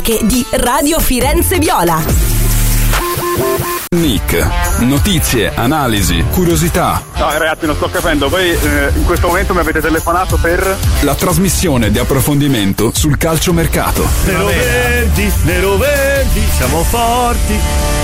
di Radio Firenze Viola. Nick, notizie, analisi, curiosità. No ragazzi, non sto capendo, voi in questo momento mi avete telefonato per... La trasmissione di approfondimento sul calciomercato. Nero verdi, siamo forti.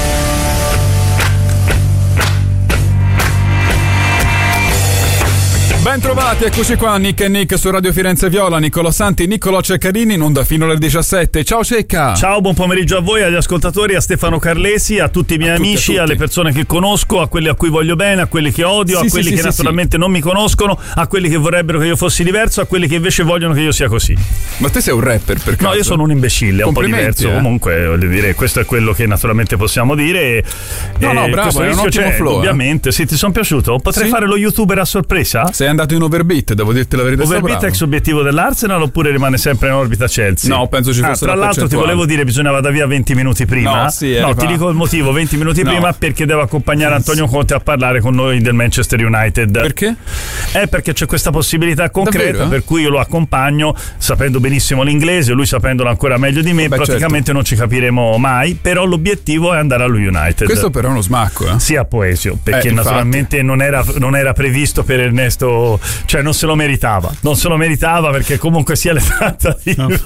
Ben trovati, eccoci qua, Nick e Nick su Radio Firenze Viola, Nicolò Santi, Niccolò Ceccarini, in onda fino alle 17. Ciao Cecca! Ciao, buon pomeriggio a voi, agli ascoltatori, a Stefano Carlesi, a tutti i miei amici, alle persone che conosco, a quelli a cui voglio bene, a quelli che odio, a quelli che naturalmente non mi conoscono, a quelli che vorrebbero che io fossi diverso, a quelli che invece vogliono che io sia così. Ma te sei un rapper per caso? No, io sono un imbecille, un po' diverso. Comunque, voglio dire, questo è quello che naturalmente possiamo dire. No, bravo, è un ottimo flow. Ovviamente, sì, ti sono piaciuto? Potrei fare lo youtuber a sorpresa? Sei andato in overbeat, devo dirti la verità. Overbeat ex obiettivo dell'Arsenal oppure rimane sempre in orbita Chelsea? No, penso ci fosse tra l'altro ti volevo dire, bisognava da via 20 minuti prima. No, ti dico il motivo, 20 minuti prima, perché devo accompagnare Antonio Conte a parlare con noi del Manchester United. Perché? Perché c'è questa possibilità concreta. Davvero? Per cui io lo accompagno sapendo benissimo l'inglese, lui sapendolo ancora meglio di me. Praticamente non ci capiremo mai, però l'obiettivo è andare allo United. Questo però è uno smacco, Sì, a Poesio, perché naturalmente non era previsto per Ernesto, cioè non se lo meritava perché comunque sia le trattative.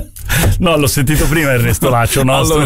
No, l'ho sentito prima Ernesto Laccio nostro.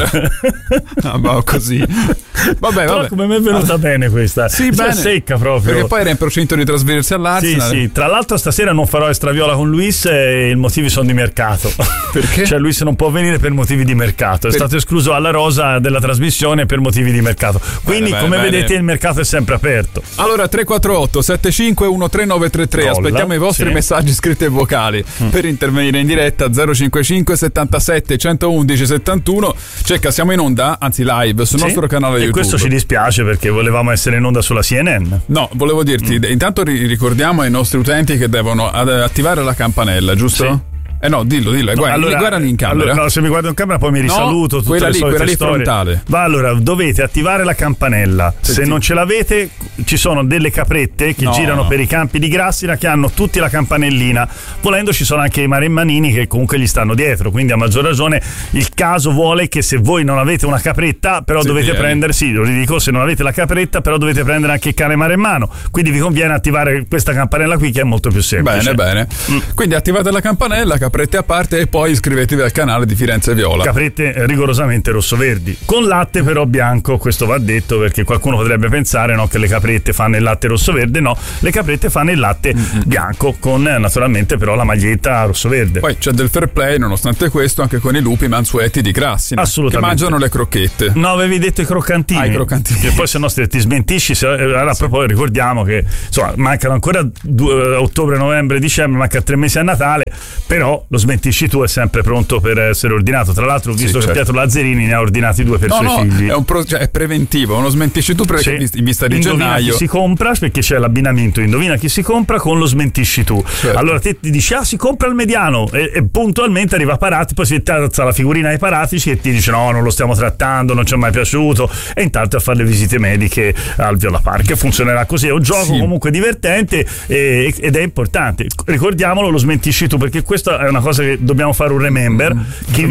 Allora, così. Vabbè. Però come mi è venuta bene questa? Sì, bene. Secca proprio. Perché poi era in procinto di trasferirsi all'Arsenal. Sì. Tra l'altro stasera non farò Estraviola con Luis e i motivi sono di mercato. Perché? Cioè Luis non può venire per motivi di mercato. È stato escluso alla rosa della trasmissione per motivi di mercato. Quindi come vedete il mercato è sempre aperto. Allora 348 75 13933. Aspettiamo i vostri messaggi scritti e vocali per intervenire in diretta 055 77 111 71. Cecca, siamo in onda, anzi live sul nostro canale YouTube. E questo ci dispiace perché volevamo essere in onda sulla CNN. No, volevo dirti, intanto ricordiamo ai nostri utenti che devono attivare la campanella, giusto? Sì. No, dillo, guardali in camera. No, se mi guardo in camera poi mi risaluto. Quella lì frontale. Allora, dovete attivare la campanella. Se non ce l'avete, ci sono delle caprette che girano per i campi di Grassina che hanno tutti la campanellina. Volendo ci sono anche i maremmanini che comunque gli stanno dietro, quindi a maggior ragione il caso vuole che se voi non avete una capretta, però dovete prendere, lo ridico, se non avete la capretta, però dovete prendere anche il cane maremmano. Quindi vi conviene attivare questa campanella qui che è molto più semplice. Bene. Quindi attivate la campanella, caprette a parte, e poi iscrivetevi al canale di Firenze Viola. Caprette rigorosamente rosso-verdi, con latte però bianco, questo va detto perché qualcuno potrebbe pensare che le caprette fanno il latte rosso-verde. No, le caprette fanno il latte bianco con naturalmente però la maglietta rosso-verde. Poi c'è del fair play nonostante questo anche con i lupi mansueti di Grassina. Assolutamente. Che mangiano le crocchette. No, avevi detto i croccantini. I croccantini. Che poi se no ti smentisci. Allora proprio ricordiamo che insomma mancano ancora ottobre, novembre, dicembre, manca 3 mesi a Natale, però lo smentisci tu, è sempre pronto per essere ordinato. Tra l'altro ho visto che Pietro Lazzarini ne ha ordinati 2 per i suoi figli. È preventivo, lo smentisci tu perché in vista di indovina gennaio chi si compra, perché c'è l'abbinamento indovina chi si compra con lo smentisci tu. Allora te ti dici si compra il mediano e puntualmente arriva Parati, poi si alza la figurina ai Paratici e ti dice no, non lo stiamo trattando, non ci è mai piaciuto, e intanto a fare le visite mediche al Viola Park. Funzionerà così, è un gioco comunque divertente ed è importante. Ricordiamolo, lo smentisci tu, perché questa è una cosa che dobbiamo fare un remember. Chi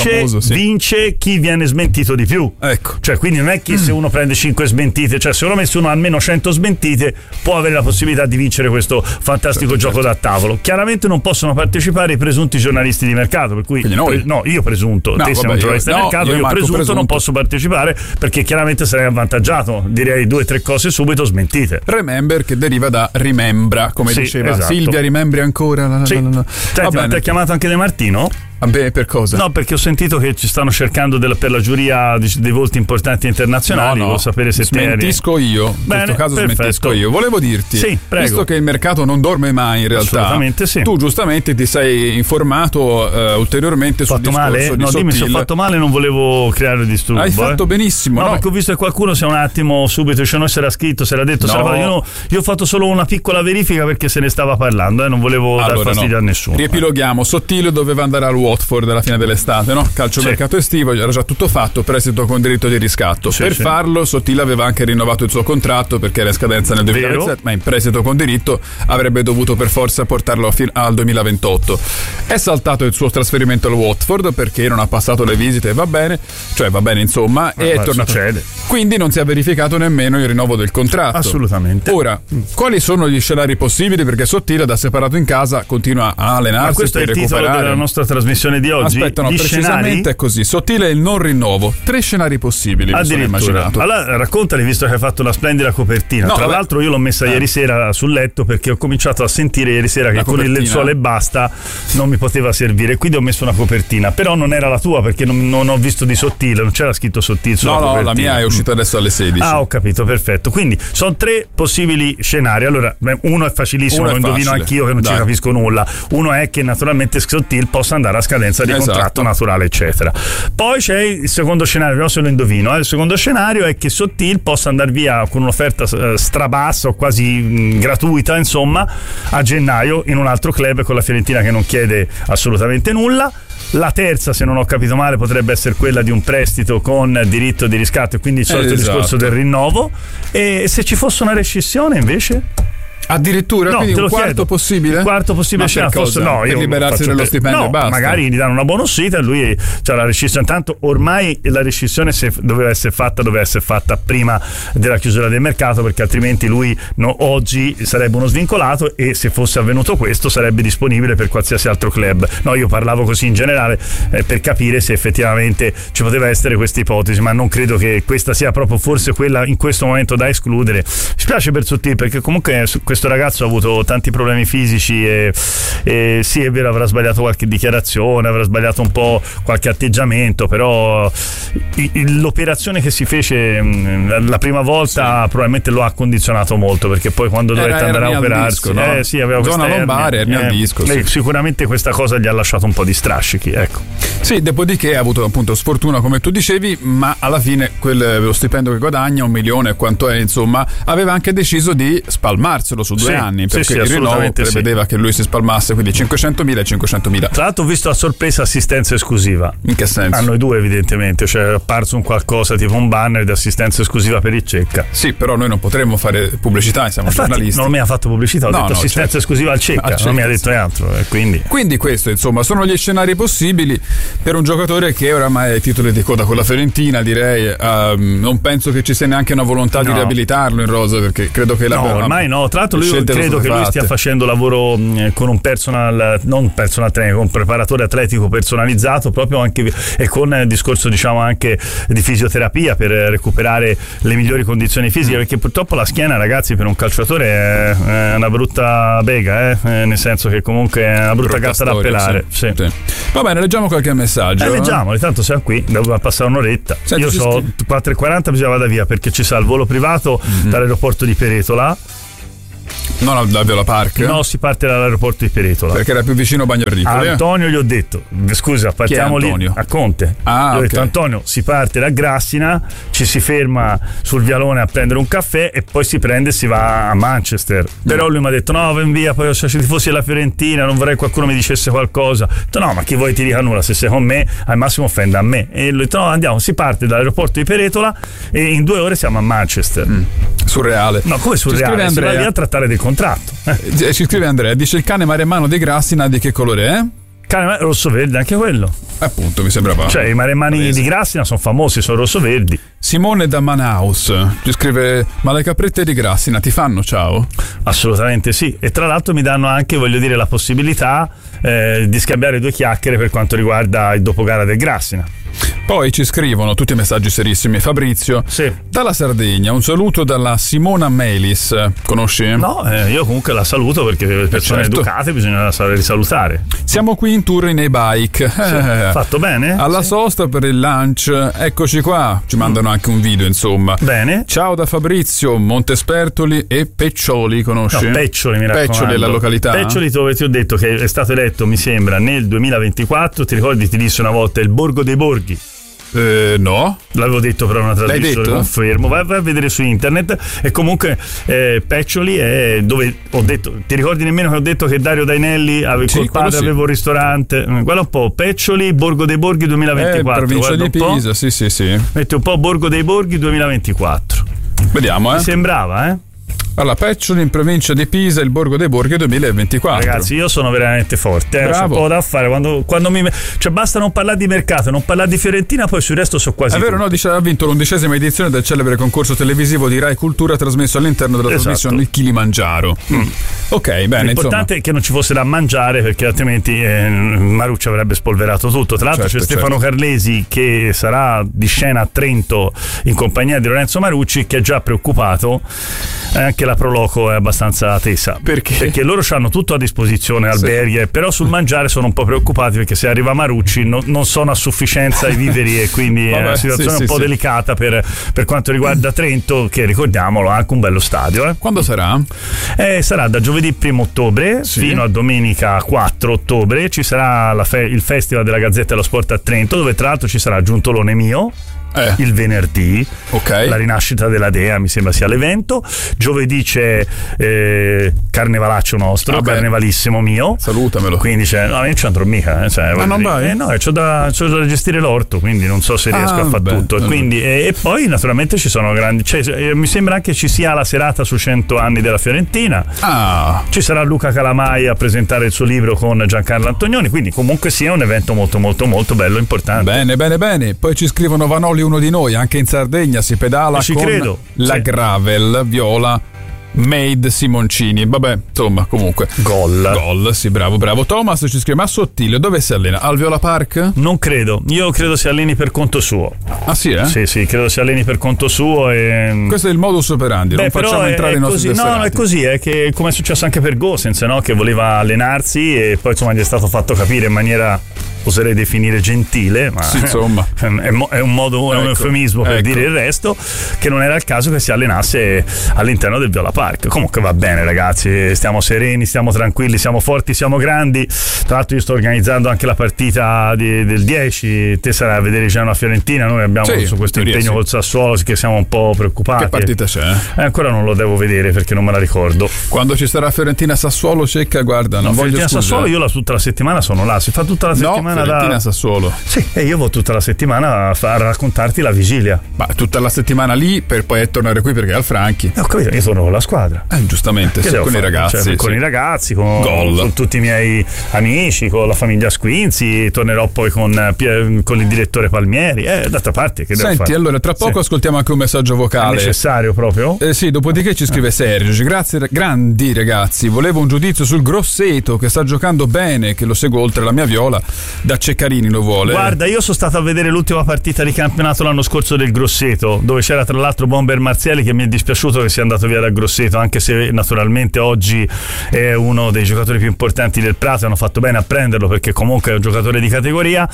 vince chi viene smentito di più. Ecco. Cioè, quindi non è che se uno prende 5 smentite, cioè se uno messo uno almeno 100 smentite può avere la possibilità di vincere questo fantastico gioco da tavolo. Chiaramente non possono partecipare i presunti giornalisti di mercato, per cui io presunto, te sei un giornalista di mercato, io presunto non posso partecipare perché chiaramente sarei avvantaggiato. Direi 2 o 3 cose subito smentite. Remember, che deriva da rimembra, come diceva Silvia, rimembri ancora? Senti, ma ti ha chiamato anche De Martino? Vabbè, per cosa? No, perché ho sentito che ci stanno cercando per la giuria dei volti importanti internazionali. Volevo sapere se smentisco io. In questo caso smentisco io. Volevo dirti, visto che il mercato non dorme mai in realtà, assolutamente sì, tu giustamente ti sei informato ulteriormente sul discorso male? Di dimmi se ho fatto male, non volevo creare disturbo. Hai fatto benissimo. No, perché ho visto che qualcuno si è un attimo subito, cioè non si era scritto, si era detto, io ho fatto solo una piccola verifica perché se ne stava parlando, non volevo dar fastidio a nessuno. Riepiloghiamo. Sottilio doveva andare all'uomo Watford alla fine dell'estate, no? Calciomercato estivo, era già tutto fatto, prestito con diritto di riscatto. Per farlo Sottile aveva anche rinnovato il suo contratto perché era in scadenza nel 2027, ma in prestito con diritto avrebbe dovuto per forza portarlo al 2028. È saltato il suo trasferimento al Watford perché non ha passato le visite, va bene insomma, e è tornato. Succede. Quindi non si è verificato nemmeno il rinnovo del contratto. Assolutamente. Ora, quali sono gli scenari possibili? Perché Sottile, da separato in casa, continua a allenarsi. Ma questo è il titolo della nostra trasmissione di oggi. Aspetta, no, precisamente è così. Sottile è il non rinnovo. 3 scenari possibili, mi sono immaginato. Allora raccontali, visto che hai fatto una splendida copertina. Tra l'altro io l'ho messa ieri sera sul letto perché ho cominciato a sentire ieri sera che con il lenzuolo e basta non mi poteva servire, quindi ho messo una copertina. Però non era la tua perché non ho visto di Sottile, non c'era scritto Sottile sulla copertina. La mia è uscita adesso alle 16. Ah, ho capito, perfetto. Quindi sono 3 possibili scenari. Allora, uno è facilissimo, lo indovino anch'io che non ci capisco nulla. Uno è che naturalmente Sottile possa andare a scadenza di contratto naturale, eccetera. Poi c'è il secondo scenario, però se lo indovino. Il secondo scenario è che Sottile possa andare via con un'offerta strabassa o quasi gratuita, insomma, a gennaio in un altro club con la Fiorentina che non chiede assolutamente nulla. La terza, se non ho capito male, potrebbe essere quella di un prestito con diritto di riscatto e quindi il solito discorso del rinnovo. E se ci fosse una rescissione invge? Addirittura, quindi un quarto possibile? Un quarto possibile per liberarsi dello stipendio e basta. Magari gli danno una buona uscita e lui c'ha la rescissione. Intanto ormai la rescissione, se doveva essere fatta prima della chiusura del mercato, perché altrimenti lui oggi sarebbe uno svincolato e se fosse avvenuto questo sarebbe disponibile per qualsiasi altro club. No, io parlavo così in generale per capire se effettivamente ci poteva essere questa ipotesi, ma non credo che questa sia proprio forse quella in questo momento da escludere. Mi spiace per Sottile perché comunque questo ragazzo ha avuto tanti problemi fisici e sì, è vero, avrà sbagliato qualche dichiarazione, avrà sbagliato un po' qualche atteggiamento, però l'operazione che si fece la prima volta probabilmente lo ha condizionato molto, perché poi quando dovette andare a operarsi aveva zona lombare, ernia al disco, sicuramente questa cosa gli ha lasciato un po' di strascichi, ecco. Sì, dopodiché ha avuto appunto sfortuna come tu dicevi, ma alla fine lo stipendio che guadagna, 1 milione quanto è, insomma, aveva anche deciso di spalmarselo su 2 anni, perché il rinnovo prevedeva che lui si spalmasse, quindi 500.000 e 500.000. Tra l'altro ho visto a sorpresa assistenza esclusiva. In che senso? A noi due evidentemente, cioè è apparso un qualcosa tipo un banner di assistenza esclusiva per il Cecca. Sì, però noi non potremmo fare pubblicità, siamo giornalisti. Non mi ha fatto pubblicità, ho detto assistenza esclusiva al Cecca, non mi ha detto altro, quindi questo insomma sono gli scenari possibili per un giocatore che oramai ha i titoli di coda con la Fiorentina, direi. Non penso che ci sia neanche una volontà di riabilitarlo in rosa, perché credo che ormai no, tra l'altro lui credo che lui stia facendo lavoro con un non personal trainer, con un preparatore atletico personalizzato, proprio anche e con il discorso diciamo anche di fisioterapia per recuperare le migliori condizioni fisiche, perché purtroppo la schiena, ragazzi, per un calciatore è una brutta bega, nel senso che comunque è una brutta gatta da pelare. Sì. Va bene, leggiamo qualche messaggio. Leggiamoli, tanto siamo qui, doveva passare un'oretta. Senti, io so 4:40 bisogna vada via perché ci sa il volo privato dall'aeroporto di Peretola. Non da Viola Park? No, si parte dall'aeroporto di Peretola. Perché era più vicino a Bagnarricoli. Antonio gli ho detto, scusa, partiamo lì a Conte. Gli ho detto, Antonio, si parte da Grassina, ci si ferma sul vialone a prendere un caffè e poi si prende e si va a Manchester. Però lui mi ha detto, no, ven via, poi se ci fossi la Fiorentina non vorrei qualcuno mi dicesse qualcosa. Ho detto, no, ma chi vuoi ti dica nulla, se sei con me al massimo offenda a me. E lui ha detto, no, andiamo, si parte dall'aeroporto di Peretola e in 2 ore siamo a Manchester. Surreale. No, come surreale? Si va lì a trattare del contratto. Ci scrive Andrea, dice il cane maremmano di Grassina di che colore è? Cane rosso-verde, anche quello. Appunto, mi sembrava. Cioè, i maremmani di Grassina sono famosi, sono rosso-verdi. Simone da Manaus ci scrive, ma le caprette di Grassina ti fanno ciao? Assolutamente sì, e tra l'altro mi danno anche, voglio dire, la possibilità di scambiare 2 chiacchiere per quanto riguarda il dopogara del Grassina. Poi ci scrivono tutti messaggi serissimi. Fabrizio, dalla Sardegna, un saluto dalla Simona Melis. Conosci? No, io comunque la saluto perché le persone educate bisogna risalutare. Siamo qui in tour in e-bike. Fatto bene? Alla sosta per il lunch. Eccoci qua. Ci mandano anche un video, insomma. Bene. Ciao da Fabrizio, Montespertoli e Peccioli, conosci? No, Peccioli, mi raccomando. Peccioli è la località? Peccioli, dove ti ho detto che è stato eletto, mi sembra, nel 2024. Ti ricordi, ti disse una volta il Borgo dei Borghi? No, l'avevo detto per una trasmissione, confermo. Vai a vedere su internet. E comunque Peccioli è dove ho detto, ti ricordi nemmeno che ho detto che Dario Dainelli col padre aveva un ristorante? Guarda un po', Peccioli, Borgo dei Borghi 2024, provincia di Pisa. Sì. Metti un po' Borgo dei Borghi 2024. Vediamo, Mi sembrava, Allora, Peccioli in provincia di Pisa, il Borgo dei Borghi 2024. Ragazzi, io sono veramente forte, Bravo. c'è un po' da fare quando cioè basta non parlare di mercato, non parlare di Fiorentina, poi sul resto so quasi. È vero, no? Dice ha vinto l'11ª edizione del celebre concorso televisivo di Rai Cultura trasmesso all'interno della trasmissione Il Kilimangiaro. Ok, bene. L'importante è che non ci fosse da mangiare, perché altrimenti Marucci avrebbe spolverato tutto. Tra l'altro c'è Stefano Carlesi che sarà di scena a Trento in compagnia di Lorenzo Marucci, che è già preoccupato. Anche la Proloco è abbastanza tesa. Perché loro hanno tutto a disposizione, alberghi, però sul mangiare sono un po' preoccupati, perché se arriva Marucci non sono a sufficienza i viveri e quindi è una situazione un po' delicata per quanto riguarda Trento, che ricordiamolo ha anche un bello stadio. Quando sarà? Sarà da giovedì 1 ottobre fino a domenica 4 ottobre. Ci sarà il Festival della Gazzetta dello Sport a Trento, dove tra l'altro ci sarà Giuntolone mio il venerdì, la rinascita della Dea mi sembra sia l'evento. Giovedì c'è Carnevalaccio nostro, carnevalissimo mio, salutamelo. Quindi io non ci andrò mica, ma non vai? No, c'ho da gestire l'orto, quindi non so se riesco a fare tutto. Quindi, e poi naturalmente ci sono grandi, mi sembra anche ci sia la serata su 100 anni della Fiorentina. Ci sarà Luca Calamai a presentare il suo libro con Giancarlo Antonioni, quindi comunque sia un evento molto molto molto bello, importante. Bene. Poi ci scrivono Vanoli, uno di noi, anche in Sardegna si pedala con la gravel viola made Simoncini. Vabbè, insomma, comunque gol, sì, bravo. Thomas ci scrive: ma Sottile dove si allena? Al Viola Park? Non credo, io credo si alleni per conto suo. Ah sì, Sì, credo si alleni per conto suo e... Questo è il modus operandi, non facciamo entrare i nostri tesserati. No, è così, è che come è successo anche per Gosens, no? Che voleva allenarsi e poi insomma gli è stato fatto capire in maniera, oserei definire gentile, ma sì, insomma è un modo, è un eufemismo per dire il resto, che non era il caso che si allenasse all'interno del Viola Park. Comunque va bene, ragazzi, stiamo sereni, stiamo tranquilli, siamo forti, siamo grandi. Tra l'altro io sto organizzando anche la partita del 10, te sarai a vedere già una Fiorentina, noi abbiamo su questo impegno col Sassuolo che siamo un po' preoccupati. Che partita c'è? Ancora non lo devo vedere perché non me la ricordo. Quando ci sarà Fiorentina Sassuolo, Cecca, guarda, non voglio Fiorentina Sassuolo, io tutta la settimana sono là, si fa tutta la settimana Fiorentina Sassuolo. Sì, e io vado tutta la settimana a raccontarti la vigilia. Ma tutta la settimana lì per poi tornare qui perché è al Franchi. Ho capito, io torno con la squadra. Giustamente, con i ragazzi. Con i ragazzi, con tutti i miei amici, con la famiglia Squinzi, tornerò poi con il direttore Palmieri. D'altra parte, che devo fare? Allora, tra poco ascoltiamo anche un messaggio vocale. È necessario proprio? Sì, dopodiché ci scrive Sergio: grazie, grandi ragazzi, volevo un giudizio sul Grosseto che sta giocando bene, che lo seguo oltre la mia viola, da Ceccarini lo vuole. Guarda, io sono stato a vedere l'ultima partita di campionato l'anno scorso del Grosseto, dove c'era tra l'altro Bomber Marziali, che mi è dispiaciuto che sia andato via da Grosseto, anche se naturalmente oggi è uno dei giocatori più importanti del Prato, hanno fatto bene a prenderlo perché comunque è un giocatore di categoria.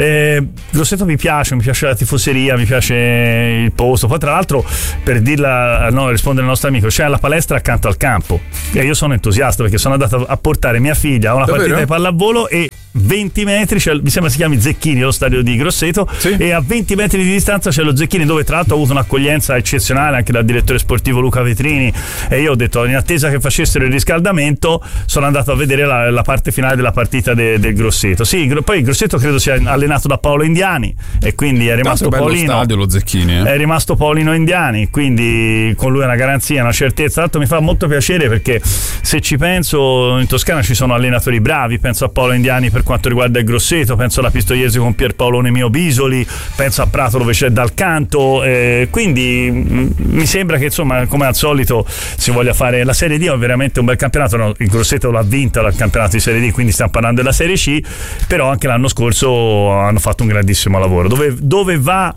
Grosseto mi piace la tifoseria, mi piace il posto. Poi tra l'altro, per rispondere al nostro amico, c'è la palestra accanto al campo e io sono entusiasta perché sono andato a portare mia figlia a una partita di pallavolo e 20 metri, mi sembra si chiami Zecchini, lo stadio di Grosseto, e a 20 metri di distanza c'è lo Zecchini, dove tra l'altro ha avuto un'accoglienza eccezionale anche dal direttore sportivo Luca Vetrini, e io ho detto, in attesa che facessero il riscaldamento, sono andato a vedere la parte finale della partita del Grosseto. Sì, poi il Grosseto credo sia allenato da Paolo Indiani e quindi è rimasto Paolino. Stadio, lo Zecchini, È rimasto Paolino Indiani, quindi con lui è una garanzia, una certezza. Tra l'altro mi fa molto piacere perché se ci penso, in Toscana ci sono allenatori bravi, penso a Paolo Indiani per quanto riguarda il Grosseto, penso alla Pistoiese con Pierpaolo Nemio Bisoli, penso a Prato dove c'è Dal Canto, quindi mi sembra che insomma, come al solito, si voglia fare la Serie D. È veramente un bel campionato, no? Il Grosseto l'ha vinta il campionato di Serie D, quindi stiamo parlando della Serie C, però anche l'anno scorso hanno fatto un grandissimo lavoro. Dove va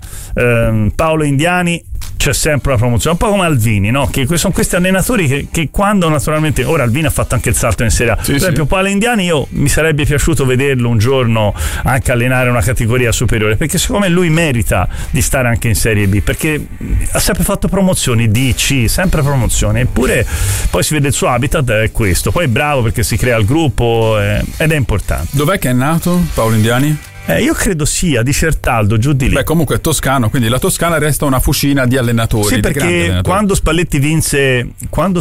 Paolo Indiani c'è sempre una promozione, un po' come Alvini, no? Che sono questi allenatori che quando naturalmente, ora Alvini ha fatto anche il salto in Serie A, per esempio Paolo Indiani, io mi sarebbe piaciuto vederlo un giorno anche allenare una categoria superiore, perché secondo me lui merita di stare anche in Serie B, perché ha sempre fatto promozioni D, C, sempre promozioni, eppure poi si vede il suo habitat è questo. Poi è bravo perché si crea il gruppo ed è importante. Dov'è che è nato Paolo Indiani? Io credo sia di Certaldo, giù di lì. Beh, comunque è toscano, quindi la Toscana resta una fucina di allenatori. Sì, perché quando Spalletti vinse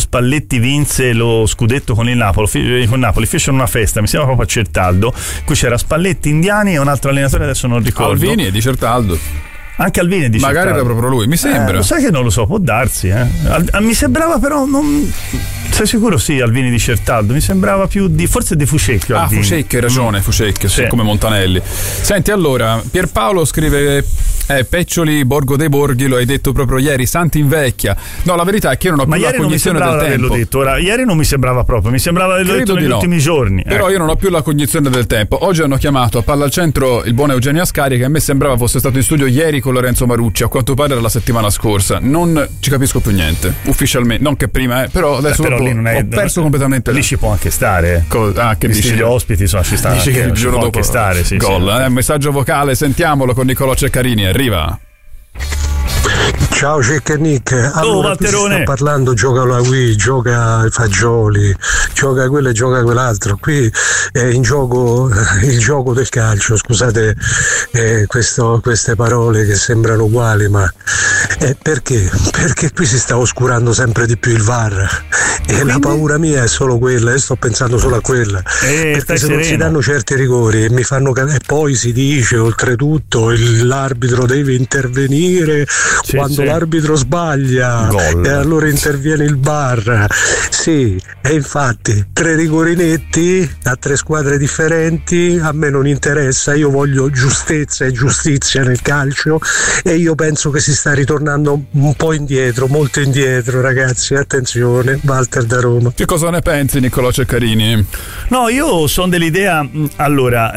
lo scudetto con il Napoli, fecero una festa, mi sembra proprio a Certaldo, qui c'era Spalletti, Indiani e un altro allenatore, adesso non ricordo. Alvini e di Certaldo. Anche Alvini è di Magari Certaldo. era proprio lui, mi sembra. Lo sai che non lo so, può darsi. Mi sembrava però, non... sei sicuro? Sì, Alvini di Certaldo. Mi sembrava più forse di Fucecchio. Ah, Fucecchio, hai ragione, Fucecchio, sì, come Montanelli. Senti, allora, Pierpaolo scrive: Peccioli, Borgo dei Borghi, lo hai detto proprio ieri, Santi invecchia. No, la verità è che io non ho più la cognizione del tempo. Detto. Ora, ieri non mi sembrava proprio, mi sembrava averlo detto negli ultimi giorni. Però io non ho più la cognizione del tempo. Oggi hanno chiamato a Palla al Centro il buon Eugenio Ascari, che a me sembrava fosse stato in studio ieri con Lorenzo Marucci, a quanto pare era la settimana scorsa. Non ci capisco più niente, ufficialmente, non che prima, però adesso lì non è, ho perso completamente. Lì ci può anche stare. Che dici? Gli ospiti, insomma, ci sta. Dici che il giorno dopo anche stare, sì. Gol, messaggio vocale, sentiamolo con Niccolò Ceccarini, arriva. Ciao Ceccanik, allora tu sta parlando, gioca la Wii, gioca i fagioli, gioca quello e gioca quell'altro. Qui è in gioco il gioco del calcio, scusate queste parole che sembrano uguali, ma perché? Perché qui si sta oscurando sempre di più il VAR e la paura mia è solo quella, io sto pensando solo a quella, perché se non si danno certi rigori e e poi si dice oltretutto l'arbitro deve intervenire quando l'arbitro sbaglia e allora interviene il VAR. Sì, e infatti 3 rigori netti a 3 squadre differenti a me non interessa, io voglio giustezza e giustizia nel calcio e io penso che si sta ritornando un po' indietro, molto indietro, ragazzi, attenzione. Walter da Roma. Che cosa ne pensi, Niccolò Ceccarini? No, io sono dell'idea, allora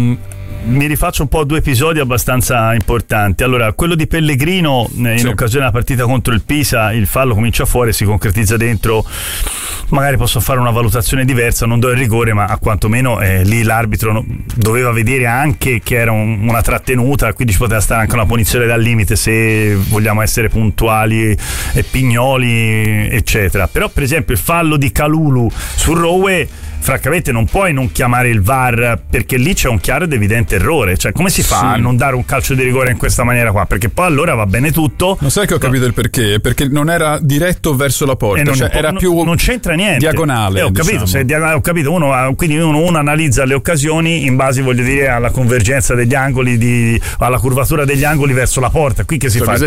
mi rifaccio un po' a 2 episodi abbastanza importanti. Allora, quello di Pellegrino in occasione della partita contro il Pisa, il fallo comincia fuori, si concretizza dentro, magari posso fare una valutazione diversa, non do il rigore, ma a quantomeno lì l'arbitro doveva vedere anche che era una trattenuta, quindi ci poteva stare anche una punizione dal limite se vogliamo essere puntuali e Pignoli eccetera. Però per esempio il fallo di Kalulu su Rowe, francamente non puoi non chiamare il VAR, perché lì c'è un chiaro ed evidente errore. Cioè, come si fa a non dare un calcio di rigore in questa maniera qua? Perché poi allora va bene tutto. Non sai che ho capito il perché? Perché non era diretto verso la porta, era più non c'entra niente, diagonale. Ho capito, ho capito. Quindi uno analizza le occasioni in base, voglio dire, alla convergenza degli angoli, alla curvatura degli angoli verso la porta. Qui che si fa?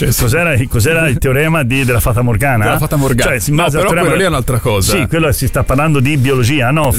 Cos'era il teorema della Fata Morgana? Della Fata Morgana. Cioè, no, però quello lì è un'altra cosa. Sì, quello si sta parlando di biologia.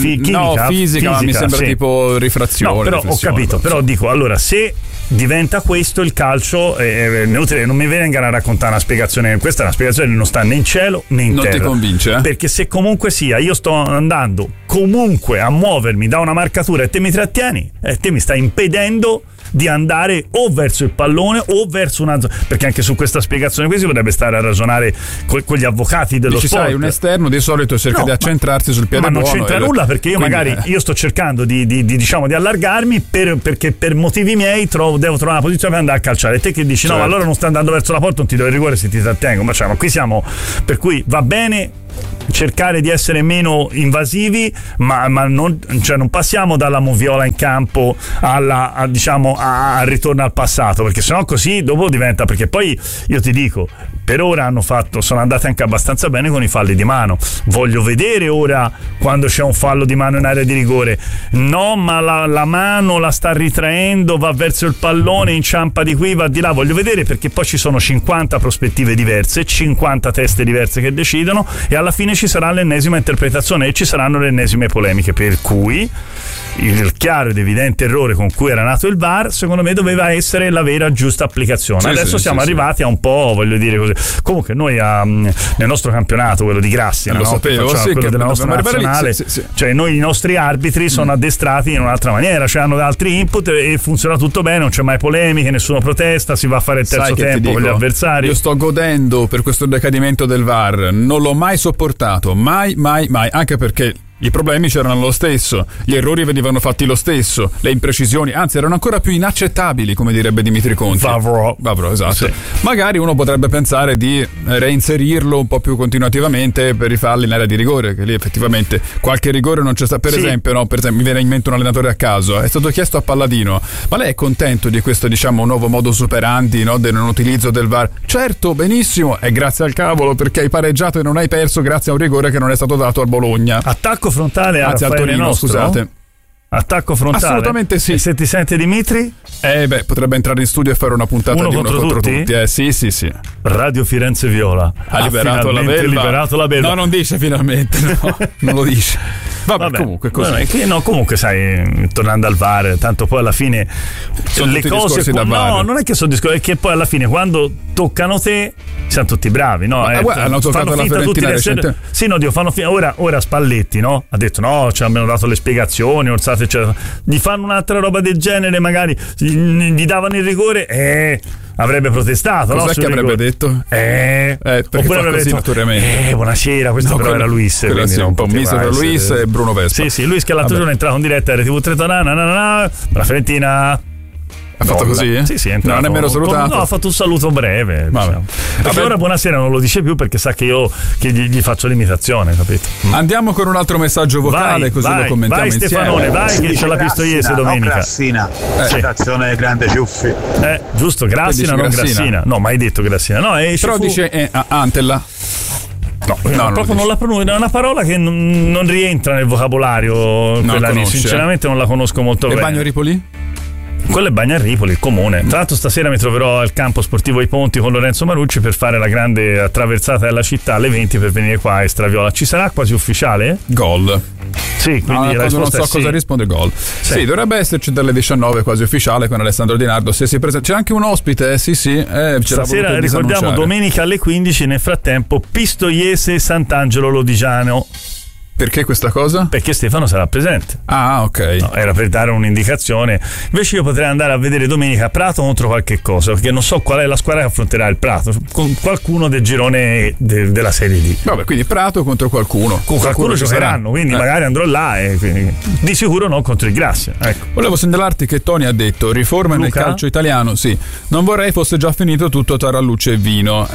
Fisica, ma mi sembra tipo rifrazione. No, però ho capito, però dico, allora, se diventa questo il calcio, non mi venga a raccontare una spiegazione, questa è una spiegazione che non sta né in cielo né in terra. Non ti convince? Perché se comunque sia, io sto andando comunque a muovermi da una marcatura e te mi trattieni, te mi stai impedendo di andare o verso il pallone o verso una zona, perché anche su questa spiegazione qui si potrebbe stare a ragionare con gli avvocati dello sport. Sai, un esterno di solito cerca di accentrarsi sul piede buono, ma non c'entra nulla, perché io magari io sto cercando di allargarmi perché per motivi miei devo trovare una posizione per andare a calciare, e te che dici no, allora non stai andando verso la porta, non ti do il rigore se ti trattengo, ma qui siamo, per cui va bene cercare di essere meno invasivi, ma non passiamo dalla moviola in campo al ritorno al passato, perché sennò così dopo diventa, perché poi io ti dico, per ora sono andati anche abbastanza bene con i falli di mano. Voglio vedere ora quando c'è un fallo di mano in area di rigore, no, ma la mano la sta ritraendo, va verso il pallone, inciampa di qui, va di là. Voglio vedere, perché poi ci sono 50 prospettive diverse, 50 teste diverse che decidono, e alla fine ci sarà l'ennesima interpretazione e ci saranno le ennesime polemiche, per cui il chiaro ed evidente errore con cui era nato il VAR, secondo me, doveva essere la vera giusta applicazione. Adesso siamo arrivati a un po', voglio dire così. Comunque noi nel nostro campionato, quello di Grassi, lo sapevo, quello della nostra nazionale, cioè noi, i nostri arbitri sono addestrati in un'altra maniera, cioè hanno altri input e funziona tutto bene, non c'è mai polemiche, nessuno protesta, si va a fare il terzo tempo con gli avversari. Io sto godendo per questo decadimento del VAR, non l'ho mai sopportato, mai, anche perché i problemi c'erano lo stesso, gli errori venivano fatti lo stesso, le imprecisioni, anzi erano ancora più inaccettabili, come direbbe Dimitri Conti. Vavro, esatto. Sì. Magari uno potrebbe pensare di reinserirlo un po' più continuativamente per rifarli in area di rigore, che lì effettivamente qualche rigore non c'è stato. Per esempio, mi viene in mente un allenatore a caso, è stato chiesto a Palladino: ma lei è contento di questo, diciamo, nuovo modus operandi, no, del non utilizzo del VAR? Certo, benissimo, è grazie al cavolo, perché hai pareggiato e non hai perso grazie a un rigore che non è stato dato al Bologna. Attacco frontale a Raffaele Torino, Nostro, scusate. Attacco frontale? Assolutamente sì. E se ti sente Dimitri? Potrebbe entrare in studio e fare una puntata uno di uno contro tutti. Sì. Radio Firenze Viola ha liberato la belva. No, non dice finalmente, no, non lo dice. Vabbè, comunque così. Comunque sai, tornando al VAR, tanto poi alla fine sono le cose non è che sono discorsi, è che poi alla fine quando toccano te siamo tutti bravi, no? Hanno toccato la Fiorentina recente. Sì, no, ora Spalletti, no? Ha detto no, ci abbiamo dato le spiegazioni, Orsate, eccetera. Gli fanno un'altra roba del genere, magari gli davano il rigore, avrebbe protestato. Cos'è che avrebbe detto? Oppure avrebbe detto naturalmente. Buonasera, questo però era Luis. Un po' misero Luis e Bruno Vespa. Sì, Luis che l'altro giorno è entrato in diretta a RTV Tretana, la Fiorentina ha fatto così? Sì, non ha nemmeno salutato. No, ha fatto un saluto breve. Diciamo. Perché ora buonasera non lo dice più perché sa che io gli faccio l'imitazione, capito? Andiamo con un altro messaggio vocale, così lo commentiamo insieme. Stefanone, vai che c'è la Pistoiese domenica. Grassina, citazione grande Ciuffi. Giusto, Grassina, non Grassina. No, mai detto Grassina. No, però dice Antella. No, proprio non la pronuncio, è una parola che non rientra nel vocabolario. Quella lì, sinceramente non la conosco molto bene. E Bagno Ripoli? Quello è Bagnarripoli, il comune. Tra l'altro stasera mi troverò al campo sportivo ai Ponti con Lorenzo Marucci per fare la grande attraversata della città alle 20 per venire qua a Estraviola. Ci sarà quasi ufficiale? Gol. Sì, quindi non so cosa risponde gol. Sì, dovrebbe esserci dalle 19 quasi ufficiale con Alessandro Di Nardo. Se si presenta, c'è anche un ospite, sì. Stasera ricordiamo domenica alle 15. Nel frattempo Pistoiese Sant'Angelo Lodigiano. Perché questa cosa? Perché Stefano sarà presente. Ah, ok. No, era per dare un'indicazione. Invece io potrei andare a vedere domenica Prato contro qualche cosa, perché non so qual è la squadra che affronterà il Prato, con qualcuno del girone della Serie D. Vabbè, quindi Prato contro qualcuno. Con qualcuno giocheranno, quindi magari andrò là e quindi, di sicuro non contro il Grassia. Ecco. Volevo segnalarti che Tony ha detto riforme nel calcio italiano, sì. Non vorrei fosse già finito tutto Tarallucce e vino.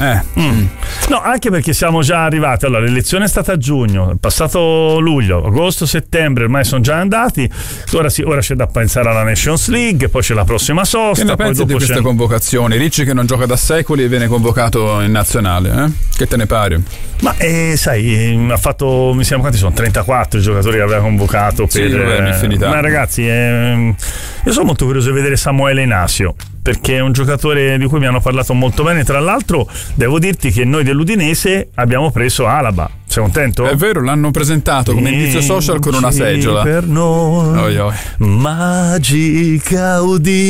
No, anche perché siamo già arrivati. Allora, l'elezione è stata a giugno, è passato luglio, agosto, settembre, ormai sono già andati. Ora c'è da pensare alla Nations League, poi c'è la prossima sosta. Che ne pensi di queste convocazioni? Ricci che non gioca da secoli e viene convocato in nazionale, Che te ne pare? Ma sai, ha fatto, mi sembra, quanti sono? 34 i giocatori che aveva convocato per infinità. Ma ragazzi, io sono molto curioso di vedere Samuele Inasio, perché è un giocatore di cui mi hanno parlato molto bene. Tra l'altro devo dirti che noi dell'Udinese abbiamo preso Alaba. Sei contento? È vero, l'hanno presentato come indizio social con una seggiola. Per noi magica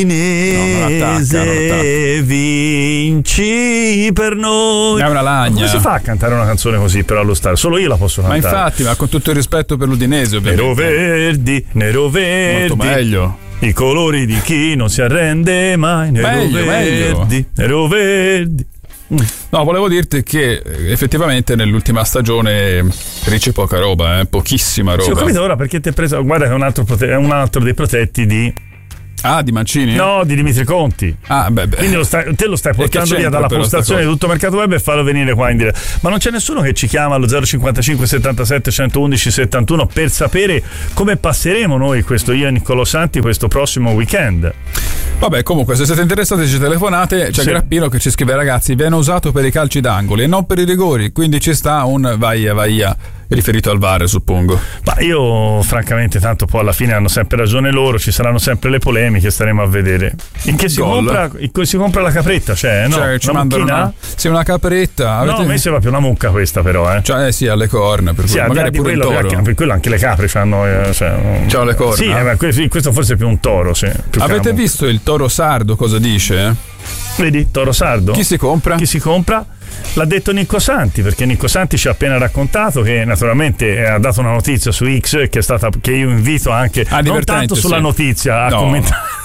Udinese, vinci per noi. È una lagna. Come si fa a cantare una canzone così però allo stadio? Solo io la posso cantare. Ma infatti, ma con tutto il rispetto per l'Udinese, ovviamente. Nero verdi. Molto meglio. I colori di chi non si arrende mai. Nero verdi. No, volevo dirti che effettivamente nell'ultima stagione Ricci poca roba, pochissima roba. Sì, ho capito ora perché ti hai preso. Guarda che è un altro dei protetti di. Ah, di Mancini? No, di Dimitri Conti. Quindi te lo stai portando via dalla postazione di Tutto Mercato Web e farlo venire qua in diretta. Ma non c'è nessuno che ci chiama allo 055 77 111 71 per sapere come passeremo noi questo io e Niccolò Santi questo prossimo weekend. Vabbè, comunque, se siete interessati ci telefonate. C'è Grappino che ci scrive: ragazzi, viene usato per i calci d'angoli e non per i rigori, quindi ci sta un vai riferito al VAR, suppongo. Ma io francamente tanto poi alla fine hanno sempre ragione loro, ci saranno sempre le polemiche, staremo a vedere. In che si compra la capretta, no? Cioè, ci mandano una capretta. No, a me sembra più una mucca questa però, Cioè sì, alle corna, per magari pure il toro. Per quello anche le capre hanno c'ha le corna. Sì, questo forse è più un toro, sì. Avete visto il toro sardo cosa dice? Vedi, toro sardo? Chi si compra? L'ha detto Nicco Santi, perché Nicco Santi ci ha appena raccontato che naturalmente ha dato una notizia su X che io invito anche non tanto sulla notizia a commentare.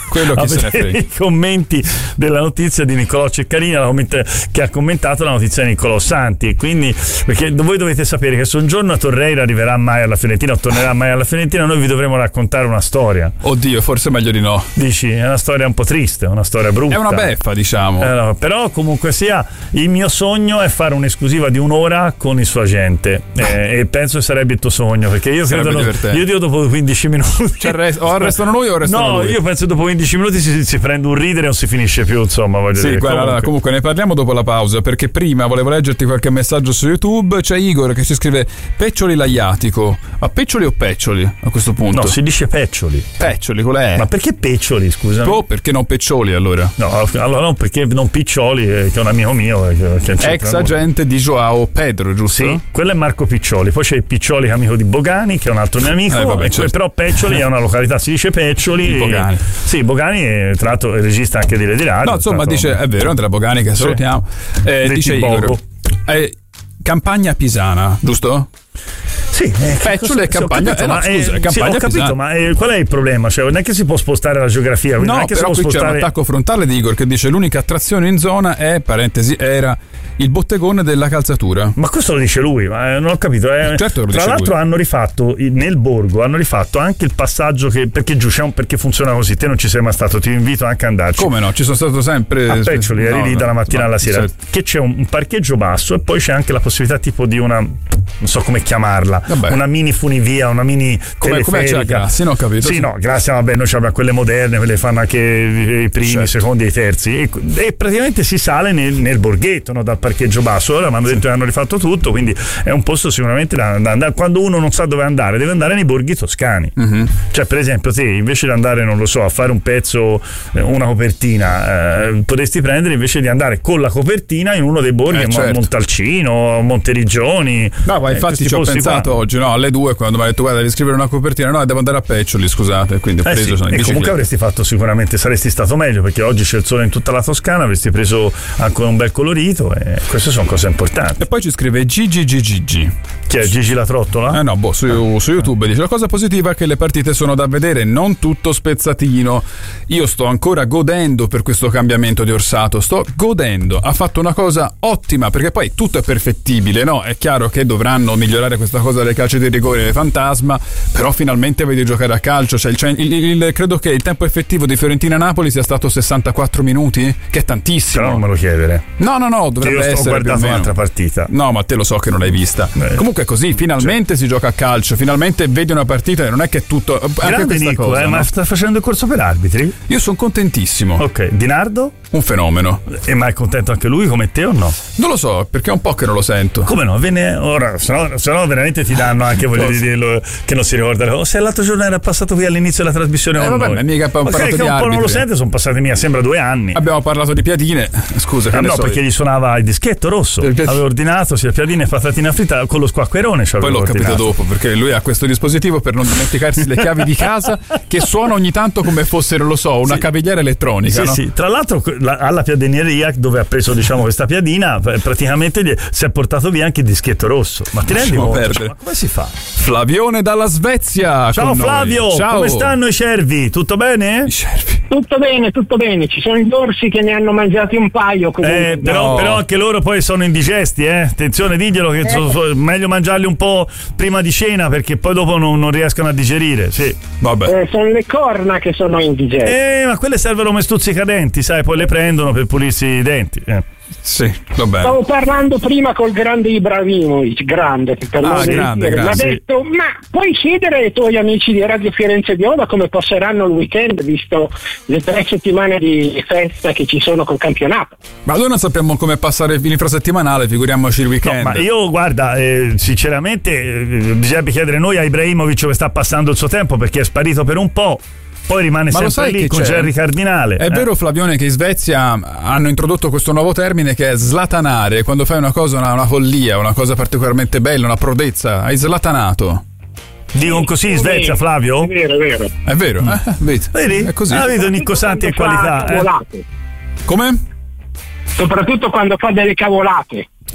quello che se ne frega. I commenti della notizia di Niccolò Ceccarini che ha commentato la notizia di Niccolò Santi, e quindi perché voi dovete sapere che se un giorno Torreira arriverà mai alla Fiorentina o tornerà mai alla Fiorentina, noi vi dovremo raccontare una storia. Oddio, forse meglio di no. Dici, è una storia un po' triste, una storia brutta, è una beffa, diciamo. No, però comunque sia, il mio sogno è fare un'esclusiva di un'ora con il suo agente, e penso che sarebbe il tuo sogno, perché io credo dopo 15 minuti restano noi o restano lui? Io penso che dopo 15 minuti si prende un ridere o si finisce più, insomma, voglio dire. Guarda, comunque ne parliamo dopo la pausa, perché prima volevo leggerti qualche messaggio su YouTube. C'è Igor che ci scrive Peccioli l'Aiatico. Ma Peccioli o Peccioli a questo punto? No, si dice Peccioli. Peccioli, qual è? Ma perché Peccioli, scusa? Perché non Peccioli allora? No, allora no, perché non Piccioli, che è un amico mio. Ex agente di Joao Pedro, giusto? Sì, quello è Marco Piccioli. Poi c'è Piccioli, amico di Bogani, che è un altro mio amico. Certo. Però Peccioli è una località, si dice Peccioli. Bogani. Sì, Bogani è tra l'altro è regista anche di Rete Radio. No, insomma, dice, è vero, Andrea Bogani, che salutiamo. Dice Igor, Campagna Pisana, giusto? Sì, Peccioli e Campagna. Ho capito, ma qual è il problema? Cioè, non è che si può spostare la geografia. No, però qui c'è un attacco frontale di Igor che dice l'unica attrazione in zona è, parentesi, era il bottegone della calzatura. Ma questo lo dice lui, ma non ho capito. Certo, tra l'altro lui. Hanno rifatto nel borgo, anche il passaggio perché perché funziona così. Te non ci sei mai stato, ti invito anche ad andarci. Come no? Ci sono stato sempre a Peccioli, eri lì dalla mattina alla sera. Certo. Che c'è un parcheggio basso e poi c'è anche la possibilità tipo di una, non so come chiamarla, una mini funivia, una mini teleferica. Grazie, non ho capito. Sì, no, grazie, vabbè, noi abbiamo quelle moderne, quelle fanno anche i primi, i secondi e i terzi, e praticamente si sale nel borghetto, no, dal parcheggio basso. Ora mi hanno detto che hanno rifatto tutto, quindi è un posto sicuramente da andare. Quando uno non sa dove andare, deve andare nei borghi toscani. Cioè, per esempio, te invece di andare, non lo so, a fare un pezzo, una copertina, potresti prendere, invece di andare con la copertina, in uno dei borghi, a Montalcino, Monteriggioni. No, ma infatti ci ho pensato oggi, no, alle 2, quando mi ha detto guarda, devi scrivere una copertina, no, devo andare a Peccioli, scusate, quindi ho preso e comunque avresti fatto sicuramente, saresti stato meglio, perché oggi c'è il sole in tutta la Toscana, avresti preso ancora un bel colorito, e queste sono cose importanti. E poi ci scrive Gigi. Chi è Gigi la trottola? No, su YouTube dice la cosa positiva è che le partite sono da vedere, non tutto spezzatino. Io sto ancora godendo per questo cambiamento di Orsato, sto godendo, ha fatfatto una cosa ottima, perché poi tutto è perfettibile, no? È chiaro che dovranno migliorare questa cosa delle calci di rigore, le fantasma, però finalmente vedi giocare a calcio. Credo che il tempo effettivo di Fiorentina-Napoli sia stato 64 minuti, che è tantissimo. Però non me lo chiedere. No, dovrebbe essere. Io sto guardando un'altra partita. No, ma te lo so che non l'hai vista. Comunque è così, finalmente si gioca a calcio, finalmente vedi una partita e non è che è tutto. Grande Nico, cosa, no? Ma sta facendo il corso per arbitri? Io sono contentissimo. Ok, Di Nardo? Un fenomeno. E ma è contento anche lui come te o no? Non lo so, perché è un po' che non lo sento. Come no? Ora, se no veramente ti danno anche, voglio dirlo, che non si ricorda. Se l'altro giorno era passato qui all'inizio della trasmissione con noi. Mica parlato di un po' non lo sente, sono passati sembra 2 anni. Abbiamo parlato di piadine, scusa. No, perché gli suonava il dischetto rosso. Avevo ordinato sia piadine e patatina fritta con lo squacquerone. Poi l'ho capito dopo, perché lui ha questo dispositivo per non dimenticarsi le chiavi di casa che suona ogni tanto come fosse, non lo so, una cavigliera elettronica. Sì, no? sì. Tra l'altro alla piadineria dove ha preso, diciamo, questa piadina, praticamente si è portato via anche il dischetto rosso. Ma ti rendi conto? Ma come si fa? Flavione dalla Svezia. Ciao Flavio, ciao. Come stanno i cervi? Tutto bene? I cervi. Tutto bene, ci sono gli orsi che ne hanno mangiati un paio comunque. Però anche loro poi sono indigesti, attenzione, diglielo che meglio mangiarli un po' prima di cena, perché poi dopo non riescono a digerire. Sì, vabbè. Sono le corna che sono indigeste. Ma quelle servono come stuzzicadenti, sai, poi le prendono per pulirsi i denti. Sì, vabbè. Stavo parlando prima col grande Ibrahimovic, grande, grande. Mi ha detto, ma puoi chiedere ai tuoi amici di Radio Firenze Viola come passeranno il weekend, visto le 3 settimane di festa che ci sono col campionato? Ma noi non sappiamo come passare l'infrasettimanale, figuriamoci il weekend. No, ma io, guarda, sinceramente bisognerebbe chiedere noi a Ibrahimovic come sta passando il suo tempo, perché è sparito per un po'. Poi rimane sempre lì con Gerry Cardinale. È vero, Flavione, che in Svezia hanno introdotto questo nuovo termine che è slatanare, quando fai una cosa, una follia, una cosa particolarmente bella, una prodezza, hai slatanato. Dicono così in Svezia, Flavio? È vero. È vero? Vedi? È così. Vedo Nicco Santi e qualità. Come? Soprattutto quando fa delle cavolate.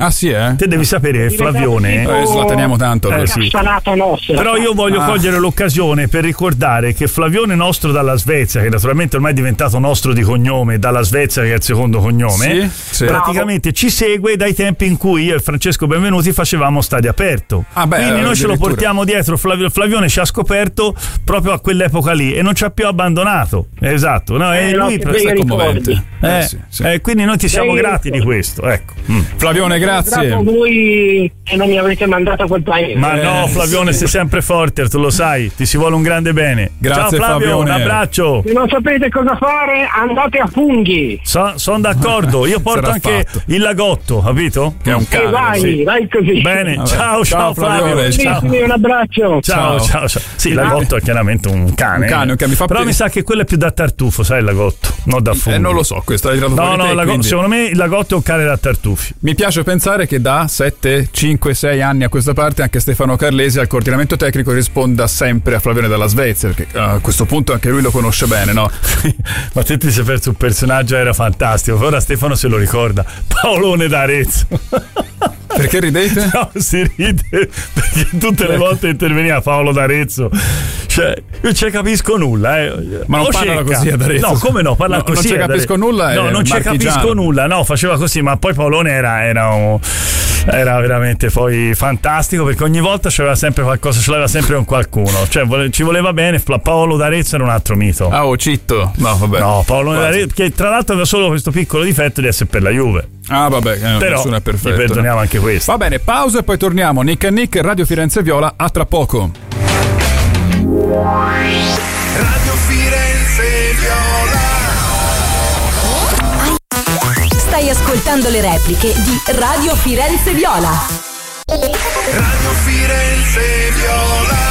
Ah sì, Te devi sapere che Flavione la teniamo tanto sì. Però io voglio cogliere l'occasione per ricordare che Flavione nostro dalla Svezia, che naturalmente ormai è diventato nostro di cognome, dalla Svezia che è il secondo cognome, sì. praticamente ci segue dai tempi in cui io e Francesco Benvenuti facevamo stadio aperto. Quindi noi ce lo portiamo dietro. Flavione ci ha scoperto proprio a quell'epoca lì e non ci ha più abbandonato. Esatto, no? E lui è commovente. Quindi noi ti siamo grati di questo, ecco. Flavione, grazie. A voi che non mi avete mandato a quel paese. Ma no, Flavione, sei sempre forte, tu lo sai, ti si vuole un grande bene. Grazie. Ciao Flavio, Flavione. un abbraccio. Se non sapete cosa fare, andate a funghi. Sono d'accordo, io porto anche il lagotto, capito? Che è un cane. Vai così. Bene, Vabbè. ciao Flavio. Ciao. Un abbraccio. Ciao. Sì, il lagotto è chiaramente un cane. Però mi sa che quello è più da tartufo, sai, il lagotto, non da funghi. Non lo so, questo hai tirato fuori te, quindi... secondo me il lagotto è un cane da tartufi. Mi piace pensare che da 7, 5, 6 anni a questa parte anche Stefano Carlesi al coordinamento tecnico risponda sempre a Flavione dalla Svezia, perché a questo punto anche lui lo conosce bene, no? Ma te ti sei perso un personaggio, era fantastico. Ora Stefano se lo ricorda, Paolone d'Arezzo. Perché ridete? No, si ride perché tutte le volte interveniva Paolo d'Arezzo. Cioè, io ci capisco nulla, Ma non parla così ad Arezzo. No, come no? Parla così. Non ci capisco nulla. No, non ci capisco nulla. No, faceva così, ma poi Paolone era veramente poi fantastico, perché ogni volta c'aveva sempre qualcosa, ce l'aveva sempre con qualcuno. Cioè, ci voleva bene. Paolo d'Arezzo era un altro mito. Ah, Citto. No, vabbè. No, Paolo d'Arezzo, che tra l'altro aveva solo questo piccolo difetto di essere per la Juve. Ah, vabbè, però nessuno è perfetto. Gli perdoniamo anche questo. Va bene, pausa e poi torniamo. Nick and Nick, Radio Firenze Viola, a tra poco. Radio Firenze Viola. Stai ascoltando le repliche di Radio Firenze Viola. Radio Firenze Viola.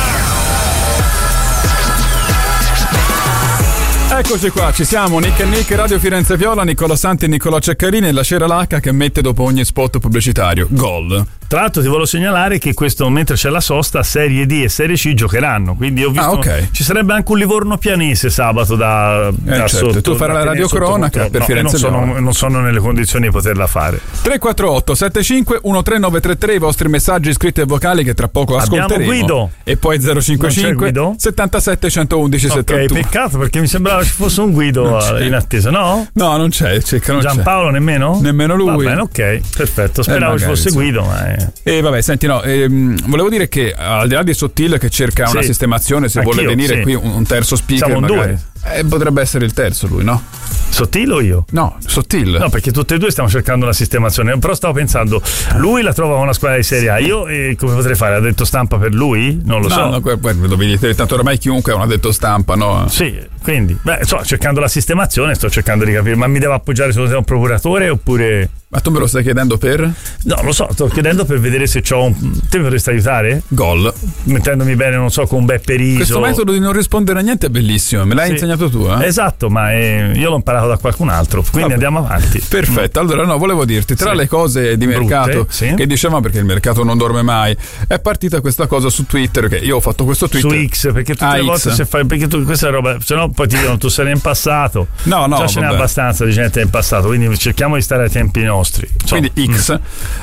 Eccoci qua, ci siamo, Nick and Nick, Radio Firenze Viola, Nicola Santi e Nicolò Ceccarini e la Cera Lacca che mette dopo ogni spot pubblicitario gol. Tra l'altro ti volevo segnalare che questo, mentre c'è la sosta, Serie D e Serie C giocheranno, quindi ho visto ci sarebbe anche un Livorno Pianese sabato da certo. Sotto. Tu farai la radiocronaca per Firenze Viola. Non sono nelle condizioni di poterla fare. 348 75 13933 i vostri messaggi scritti e vocali che tra poco ascolteremo. Abbiamo Guido. E poi 055 77 111 71. Ok, peccato perché mi sembrava ci fosse un Guido in attesa, no? No, non c'è. Giampaolo nemmeno? Nemmeno lui. Va bene, ok, perfetto. Speravo ci fosse Guido, ma E vabbè, senti, volevo dire che al di là di Sottil che cerca una sistemazione, se vuole venire qui un terzo speaker, siamo magari. Due. Potrebbe essere il terzo lui, no? Sottil o io? No, Sottil. No, perché tutti e due stiamo cercando una sistemazione. Però stavo pensando, lui la trova una squadra di Serie A. Io come potrei fare? Ha detto stampa per lui? Non lo so. No, tanto ormai chiunque ha un addetto stampa, no? Sì, quindi, cercando la sistemazione, sto cercando di capire, ma mi devo appoggiare su un procuratore oppure... Ma tu me lo stai chiedendo per? No, lo so, sto chiedendo per vedere se c'ho te mi potresti aiutare? Gol. Mettendomi bene, non so, con un Beppe Riso. Questo metodo di non rispondere a niente è bellissimo, me l'hai insegnato tu, eh? Esatto, ma io l'ho imparato da qualcun altro, quindi andiamo avanti. Perfetto, allora volevo dirti, tra le cose di mercato che dicevamo, perché il mercato non dorme mai, è partita questa cosa su Twitter, che io ho fatto questo tweet. Su X, perché tutte le volte se fai, perché tu questa roba, se no poi ti dicono tu sei in passato. No, già ce n'è abbastanza di gente in passato, quindi cerchiamo di stare ai tempi nostri. Quindi X,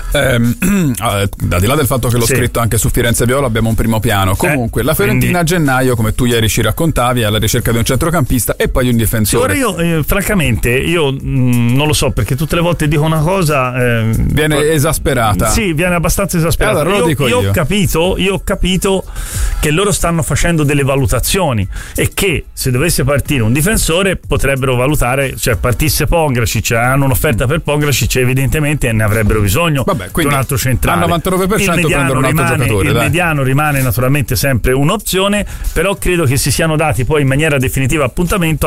al di là del fatto che l'ho scritto anche su Firenze Viola, abbiamo un primo piano. Comunque, la Fiorentina a gennaio, come tu ieri ci raccontavi, è alla ricerca di un centrocampista e poi di un difensore. Sì, ora io, francamente, non lo so, perché tutte le volte dico una cosa. Viene esasperata. Sì, viene abbastanza esasperata. Allora, io ho capito che loro stanno facendo delle valutazioni e che se dovesse partire un difensore potrebbero valutare, cioè partisse Pongracic, hanno un'offerta per Pongracic, evidentemente ne avrebbero bisogno. Vabbè, quindi un altro centrale. Al 99% prendono un altro giocatore. Il mediano rimane naturalmente sempre un'opzione, però credo che si siano dati poi in maniera definitiva appuntamento